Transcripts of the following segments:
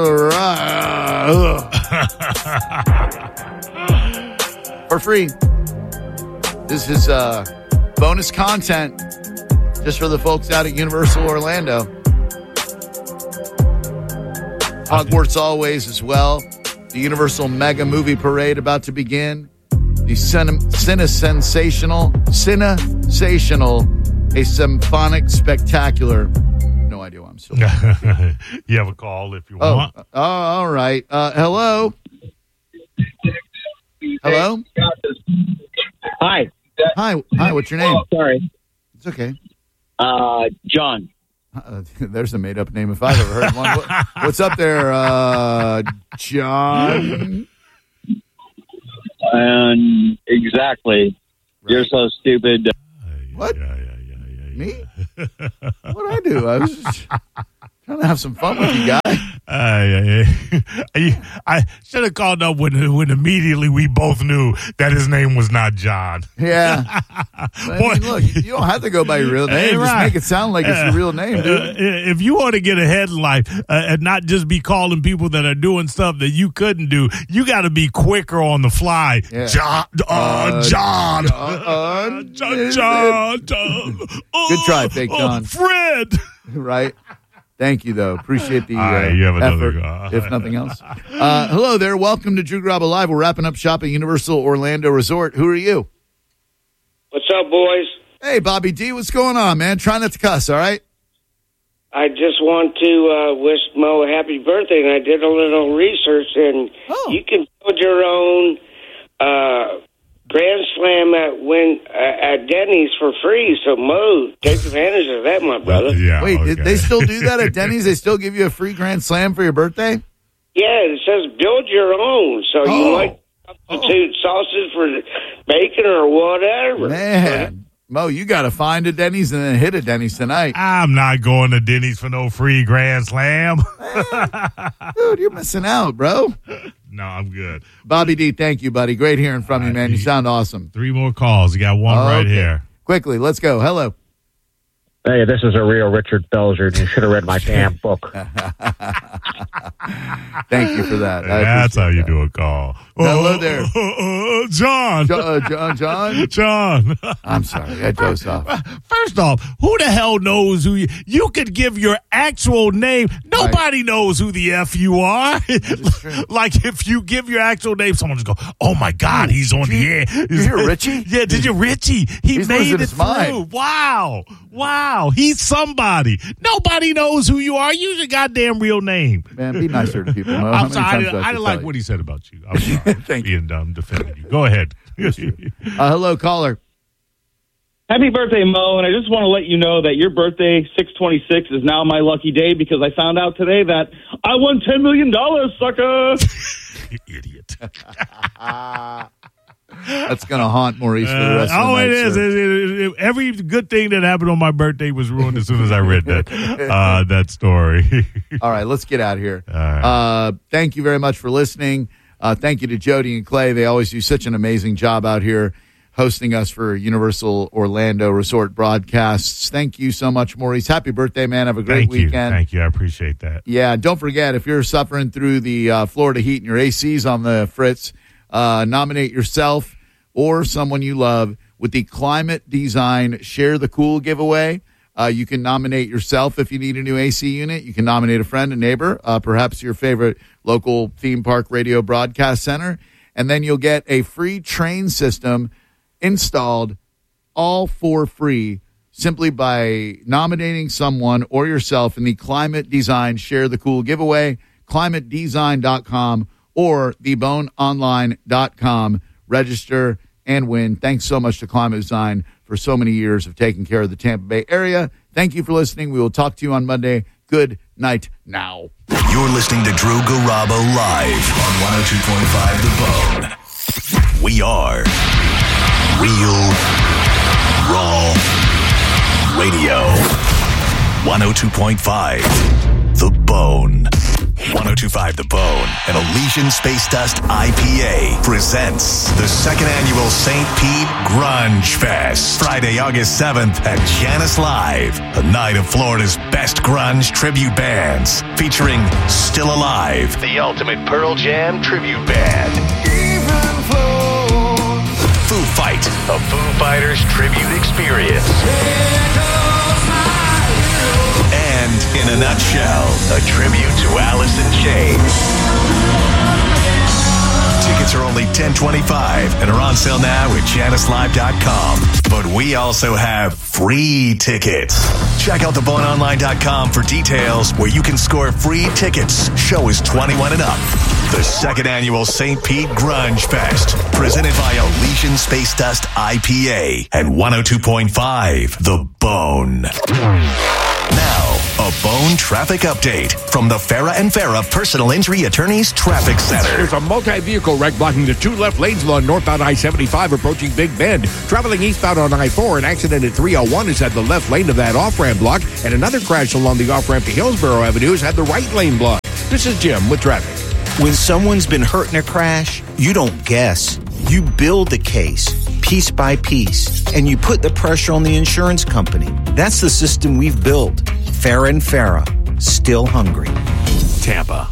For free. This is bonus content just for the folks out at Universal Orlando. Hogwarts Always as well. The Universal Mega Movie Parade about to begin. The Sensational, a symphonic spectacular. No idea why I'm still. You have a call if you want. All right. Hello. Hello. Hi. Hi. What's your name? Oh, sorry. It's okay. John. There's a made-up name if I've ever heard one. What's up there, John? Exactly. Right. You're so stupid. What? Yeah. Me? What'd I do? I was just trying to have some fun with you guys. I should have called up when immediately we both knew that his name was not John. Yeah. I mean, look, you don't have to go by your real name. Just make it sound like it's your real name, dude. If you want to get ahead in life and not just be calling people that are doing stuff that you couldn't do, you got to be quicker on the fly. Yeah. John. Good try, Fake John. Fred. Right. Thank you, though. Appreciate the you have another effort, if nothing else. Hello there. Welcome to Drew Garabo Live. We're wrapping up shop at Universal Orlando Resort. Who are you? What's up, boys? Hey, Bobby D. What's going on, man? Try not to cuss, all right? I just want to wish Mo a happy birthday, and I did a little research, and you can build your own Grand Slam at Denny's for free. So, Mo, take advantage of that, my brother. Yeah, Wait, okay. they still do that at Denny's? They still give you a free Grand Slam for your birthday? Yeah, it says build your own. So you might substitute sausage for bacon or whatever. Man. Mo, you got to find a Denny's and then hit a Denny's tonight. I'm not going to Denny's for no free Grand Slam. Dude, you're missing out, bro. No, I'm good. Bobby D, thank you, buddy. Great hearing from you, man. You sound awesome. 3 more calls. You got one right here. Quickly, let's go. Hello. Hey, this is a real Richard Belzer. You should have read my damn book. Thank you for that. That's how you do a call. Hello there. John. John? I'm sorry. I dozed off. First off, who the hell knows who you could give your actual name. Nobody knows who the F you are. Like if you give your actual name, someone just go, oh my God, he's on the air. Did you hear Richie? Yeah, did you Richie? He's made it through. Mind. Wow. He's somebody. Nobody knows who you are. Use your goddamn real name. Man, be nicer to people. I'm sorry. I didn't like what he said about you. I'm sorry. Thank you. Being dumb, defending you. Go ahead. Hello, caller. Happy birthday, Mo, and I just want to let you know that your birthday, 6/26, is now my lucky day because I found out today that I won $10 million, sucker! You idiot. That's going to haunt Maurice for the rest of the night. It is. Every good thing that happened on my birthday was ruined as soon as I read that story. All right, let's get out of here. All right. Thank you very much for listening. Thank you to Jody and Clay. They always do such an amazing job out here hosting us for Universal Orlando Resort broadcasts. Thank you so much, Maurice. Happy birthday, man. Have a great weekend. Thank you. I appreciate that. Yeah, don't forget, if you're suffering through the Florida heat and your AC's on the fritz, nominate yourself or someone you love with the Climate Design Share the Cool giveaway. You can nominate yourself if you need a new AC unit. You can nominate a friend, a neighbor, perhaps your favorite local theme park radio broadcast center. And then you'll get a free train system installed, all for free, simply by nominating someone or yourself in the Climate Design Share the Cool giveaway, climatedesign.com or theboneonline.com. Register and win. Thanks so much to Climate Design for so many years of taking care of the Tampa Bay area. Thank you for listening. We will talk to you on Monday. Good night now. You're listening to Drew Garabo live on 102.5 The Bone. We are Real Raw Radio. 102.5 The Bone. 102.5 The Bone and Elysian Space Dust IPA presents the second annual St. Pete Grunge Fest. Friday, August 7th at Janice Live, a night of Florida's best grunge tribute bands, featuring Still Alive, the ultimate Pearl Jam tribute band. Foo Fight, a Foo Fighters tribute experience. And, in a nutshell, a tribute to Alice in Chains. Tickets are only $10.25 and are on sale now at JaniceLive.com. But we also have free tickets. Check out theboneonline.com for details where you can score free tickets. Show is 21 and up. The second annual St. Pete Grunge Fest, presented by Elysian Space Dust IPA and 102.5 The Bone. Now, a Bone traffic update from the Farah and Farah Personal Injury Attorneys Traffic Center. There's a multi-vehicle wreck blocking the two left lanes along northbound I-75 approaching Big Bend. Traveling eastbound on I-4, an accident at 301 has had the left lane of that off-ramp block, and another crash along the off-ramp to Hillsborough Avenue has had the right lane blocked. This is Jim with traffic. When someone's been hurt in a crash, you don't guess. You build the case, piece by piece, and you put the pressure on the insurance company. That's the system we've built. Farah and Farah, still hungry. Tampa.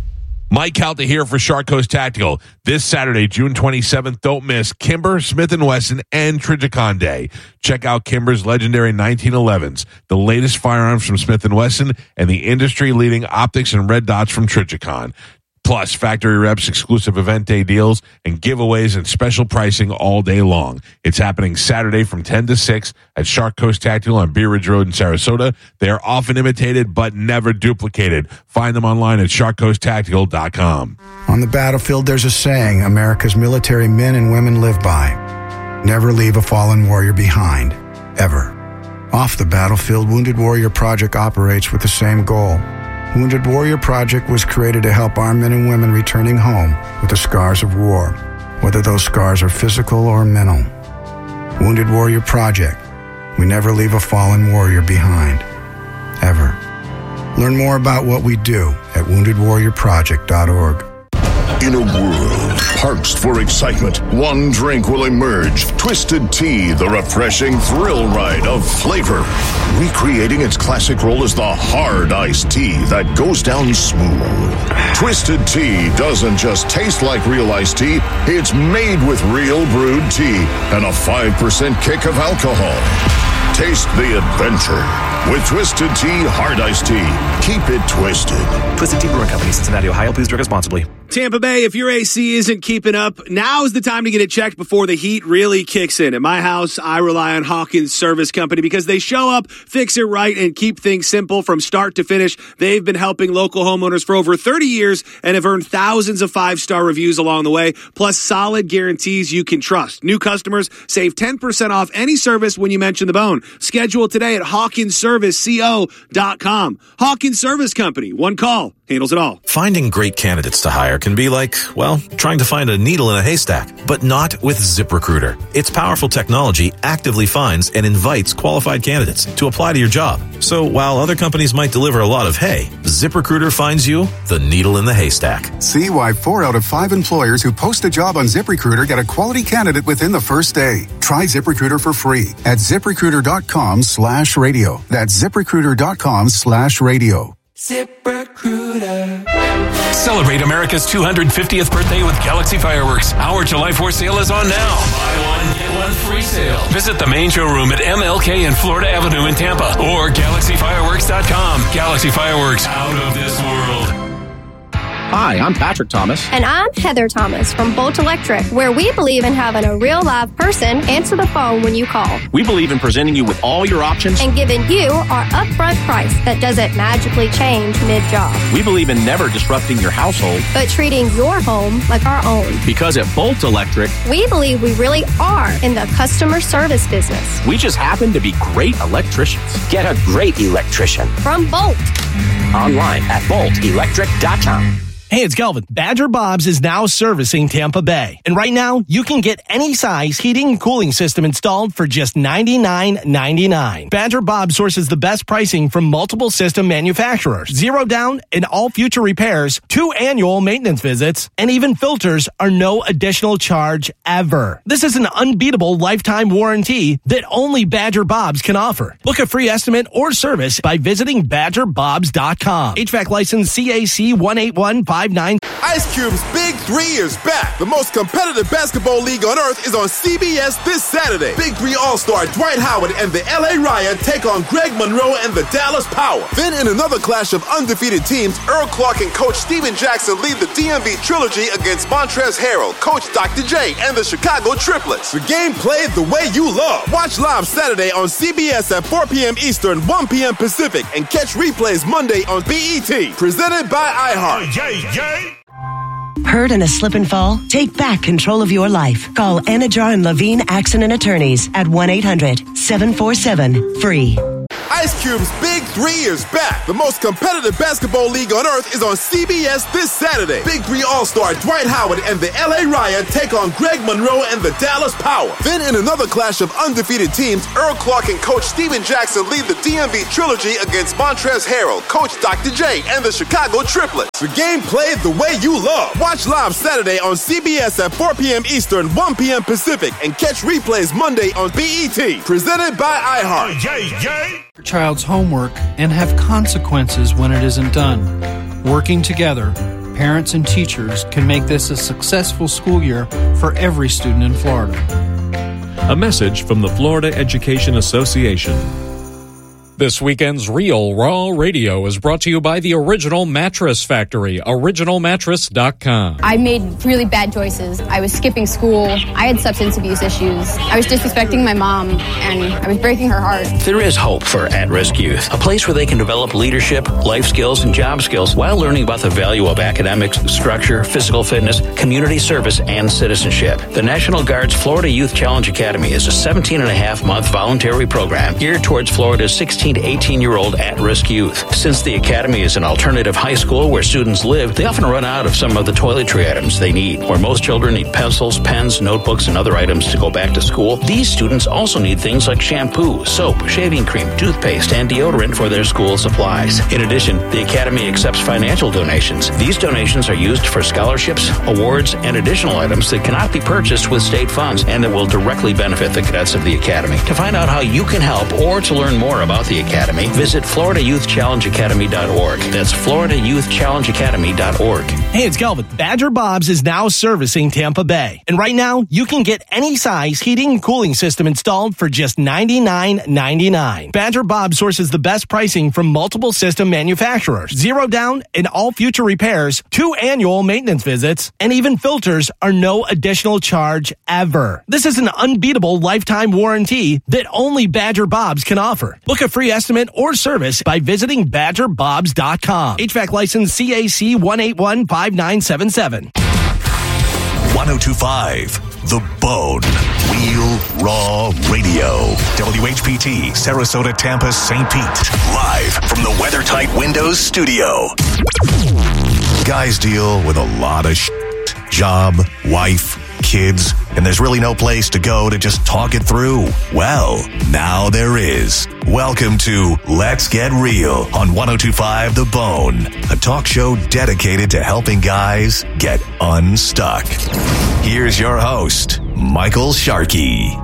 Mike Calta here for Shark Coast Tactical. This Saturday, June 27th, don't miss Kimber, Smith & Wesson, and Trijicon Day. Check out Kimber's legendary 1911s, the latest firearms from Smith & Wesson, and the industry-leading optics and red dots from Trijicon. Plus, factory reps, exclusive event day deals, and giveaways and special pricing all day long. It's happening Saturday from 10 to 6 at Shark Coast Tactical on Bee Ridge Road in Sarasota. They are often imitated but never duplicated. Find them online at sharkcoasttactical.com. On the battlefield, there's a saying America's military men and women live by. Never leave a fallen warrior behind, ever. Off the battlefield, Wounded Warrior Project operates with the same goal. Wounded Warrior Project was created to help our men and women returning home with the scars of war, whether those scars are physical or mental. Wounded Warrior Project. We never leave a fallen warrior behind, ever. Learn more about what we do at woundedwarriorproject.org. In a world parched for excitement, one drink will emerge. Twisted Tea, the refreshing thrill ride of flavor. Recreating its classic role as the hard iced tea that goes down smooth. Twisted Tea doesn't just taste like real iced tea, it's made with real brewed tea and a 5% kick of alcohol. Taste the adventure with Twisted Tea Hard Iced Tea. Keep it twisted. Twisted Tea Brewing Company, Cincinnati, Ohio. Please drink responsibly. Tampa Bay, if your AC isn't keeping up, now is the time to get it checked before the heat really kicks in. At my house, I rely on Hawkins Service Company because they show up, fix it right, and keep things simple from start to finish. They've been helping local homeowners for over 30 years and have earned thousands of 5-star reviews along the way, plus solid guarantees you can trust. New customers save 10% off any service when you mention the Bone. Schedule today at HawkinsServiceCO.com. Hawkins Service Company. One call handles it all. Finding great candidates to hire can be like, well, trying to find a needle in a haystack, but not with ZipRecruiter. Its powerful technology actively finds and invites qualified candidates to apply to your job. So while other companies might deliver a lot of hay, ZipRecruiter finds you the needle in the haystack. See why 4 out of 5 employers who post a job on ZipRecruiter get a quality candidate within the first day. Try ZipRecruiter for free at ZipRecruiter.com/radio. That's ZipRecruiter.com/radio. ZipRecruiter. Celebrate America's 250th birthday with Galaxy Fireworks. Our July 4th sale is on now. Buy one, get one free sale. Visit the main showroom at MLK and Florida Avenue in Tampa or GalaxyFireworks.com. Galaxy Fireworks, out of this world. Hi, I'm Patrick Thomas. And I'm Heather Thomas from Bolt Electric, where we believe in having a real live person answer the phone when you call. We believe in presenting you with all your options and giving you our upfront price that doesn't magically change mid-job. We believe in never disrupting your household, but treating your home like our own. Because at Bolt Electric, we believe we really are in the customer service business. We just happen to be great electricians. Get a great electrician from Bolt. Online at boltelectric.com. Hey, it's Kelvin. Badger Bob's is now servicing Tampa Bay. And right now, you can get any size heating and cooling system installed for just $99.99. Badger Bob sources the best pricing from multiple system manufacturers. 0 down and all future repairs, 2 annual maintenance visits, and even filters are no additional charge ever. This is an unbeatable lifetime warranty that only Badger Bob's can offer. Book a free estimate or service by visiting BadgerBobs.com. HVAC license CAC 18159. Ice Cube's Big 3 is back. The most competitive basketball league on earth is on CBS this Saturday. Big 3 All-Star Dwight Howard and the LA Riot take on Greg Monroe and the Dallas Power. Then in another clash of undefeated teams, Earl Clark and Coach Steven Jackson lead the DMV Trilogy against Montrezl Harrell, Coach Dr. J, and the Chicago Triplets. The game played the way you love. Watch live Saturday on CBS at 4 p.m. Eastern, 1 p.m. Pacific, and catch replays Monday on BET. Presented by iHeart. Hurt in a slip and fall? Take back control of your life. Call Anajar and Levine Accident Attorneys at 1-800-747-FREE. Ice Cube's Big 3 is back. The most competitive basketball league on earth is on CBS this Saturday. Big 3 All-Star Dwight Howard and the LA Riot take on Greg Monroe and the Dallas Power. Then in another clash of undefeated teams, Earl Clark and Coach Steven Jackson lead the DMV Trilogy against Montrezl Harrell, Coach Dr. J, and the Chicago Triplets. The game played the way you love. Watch live Saturday on CBS at 4 p.m. Eastern, 1 p.m. Pacific, and catch replays Monday on BET. Presented by iHeart. Your child's homework and have consequences when it isn't done. Working together, parents and teachers can make this a successful school year for every student in Florida. A message from the Florida Education Association. This weekend's Real Raw Radio is brought to you by the Original Mattress Factory, originalmattress.com. I made really bad choices. I was skipping school. I had substance abuse issues. I was disrespecting my mom, and I was breaking her heart. There is hope for at-risk youth, a place where they can develop leadership, life skills, and job skills while learning about the value of academics, structure, physical fitness, community service, and citizenship. The National Guard's Florida Youth Challenge Academy is a 17-and-a-half-month voluntary program geared towards Florida's 16 to 18-year-old at-risk youth. Since the Academy is an alternative high school where students live, they often run out of some of the toiletry items they need. Where most children need pencils, pens, notebooks, and other items to go back to school, these students also need things like shampoo, soap, shaving cream, toothpaste, and deodorant for their school supplies. In addition, the Academy accepts financial donations. These donations are used for scholarships, awards, and additional items that cannot be purchased with state funds and that will directly benefit the cadets of the Academy. To find out how you can help or to learn more about the Academy, visit FloridaYouthChallengeAcademy.org. That's FloridaYouthChallengeAcademy.org. Hey, it's Kelvin. Badger Bob's is now servicing Tampa Bay. And right now, you can get any size heating and cooling system installed for just $99.99. Badger Bob sources the best pricing from multiple system manufacturers. 0 down and all future repairs, 2 annual maintenance visits, and even filters are no additional charge ever. This is an unbeatable lifetime warranty that only Badger Bob's can offer. Book a free estimate or service by visiting BadgerBobs.com. HVAC license CAC 1815977. 1025 The Bone. Real Raw Radio. WHPT, Sarasota, Tampa, St. Pete. Live from the WeatherTight Windows studio. Guys deal with a lot of shit. Job, wife, kids, and there's really no place to go to just talk it through. Well, now there is. Welcome to Let's Get Real on 1025 The Bone, a talk show dedicated to helping guys get unstuck. Here's your host, Michael Sharkey.